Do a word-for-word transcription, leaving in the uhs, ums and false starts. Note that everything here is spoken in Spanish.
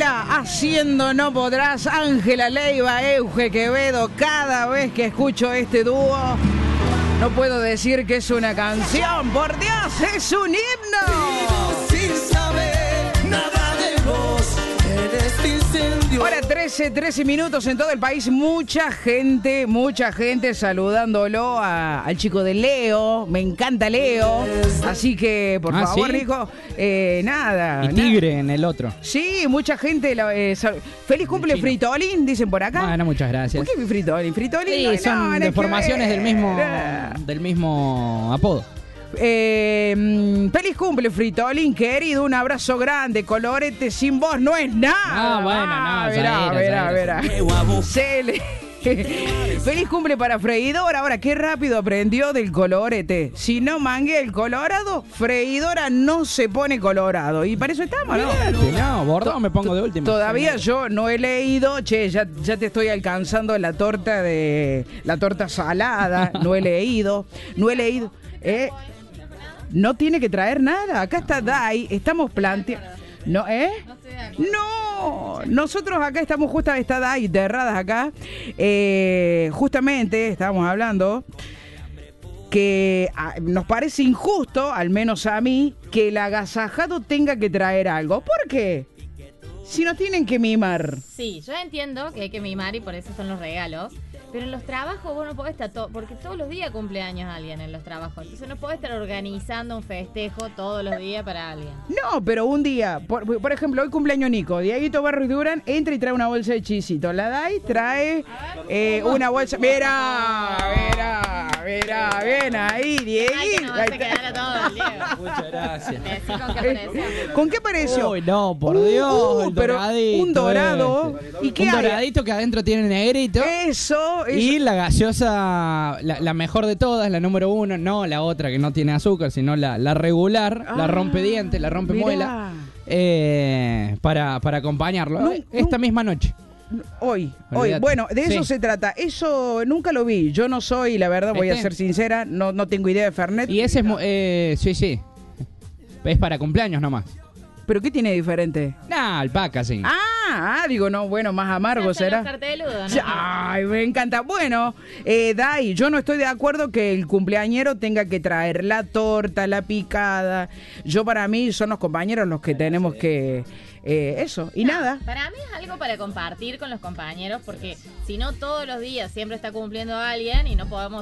Camila haciendo No Podrás, Ángela Leiva, Euge Quevedo. Cada vez que escucho este dúo, no puedo decir que es una canción. Por Dios, es un himno. Sin saber nada de vos, eres incendio. Ahora trece, trece minutos en todo el país. Mucha gente, mucha gente saludándolo a, al chico de Leo. Me encanta Leo. Así que, por ah, favor, ¿sí? Nico, eh, nada. Y Tigre nada. en el otro. Sí, mucha gente. La, eh, sal- Feliz cumple, Fritolín, dicen por acá. Bueno, muchas gracias. ¿Por qué Fritolín? Fritolín Sí, no hay son nada que deformaciones ver. del mismo, del mismo apodo. Eh, mm, feliz cumple, Fritolín, querido. Un abrazo grande. Colorete sin voz no es nada. Ah, bueno, no, ya verá, era, verá, ya era. verá. Se le- Feliz cumple para freidora. Ahora, qué rápido aprendió del colorete. Si no mangué el colorado, freidora no se pone colorado. Y para eso estamos, ¿no? Fíjate, no, bordado me pongo de última. Todavía yo no he leído, che, ya, ya te estoy alcanzando la torta de la torta salada, no he leído, no he leído, eh, no tiene que traer nada, acá está Dai, estamos planteando, no, ¿eh? No, nosotros acá estamos justa, está Dai, derradas acá, eh, justamente estábamos hablando que a, nos parece injusto, al menos a mí, que el agasajado tenga que traer algo. ¿Por qué? Si nos tienen que mimar. Sí, yo entiendo que hay que mimar y por eso son los regalos. Pero en los trabajos vos no podés estar todo, porque todos los días cumpleaños alguien en los trabajos. Entonces no podés estar organizando un festejo todos los días para alguien. No, pero un día, por, por ejemplo, hoy cumpleaños Nico, Dieguito Barros Durán entra y trae una bolsa de chisito. La Dai trae eh, una bolsa. Mira, mira, mira, bien ahí, Dieguito. Ay, que no vas a quedar todo el Diego. Muchas gracias. Decí con qué apareció. ¿Con qué pareció? Uy, no, por Uh, Dios, el pero doradito un dorado. ese. ¿Y qué Un hay? doradito que adentro tiene negrito. Eso, eso. Y la gaseosa, la, la mejor de todas, la número uno, no la otra que no tiene azúcar, sino la, la regular, Ah, la rompe-diente, la rompe-muela, mirá. eh, para, para acompañarlo. No, Esta no. misma noche. Hoy, hoy. Olvídate. Bueno, de eso Sí. se trata. Eso nunca lo vi. Yo no soy, la verdad, voy ¿Este? a ser sincera, no, no tengo idea de Fernet. Y ese es, mu- eh, sí, sí, es para cumpleaños nomás. ¿Pero qué tiene diferente? Nah, alpaca, sí. Ah, ah, digo, no, bueno, más amargo Hacen será. los carteludos, Sí, ¿no? ay, me encanta. Bueno, eh, Dai, yo no estoy de acuerdo que el cumpleañero tenga que traer la torta, la picada. Yo, para mí, son los compañeros los que tenemos que... eh, eso, y No, nada. Para mí es algo para compartir con los compañeros, porque si no todos los días siempre está cumpliendo alguien y no podemos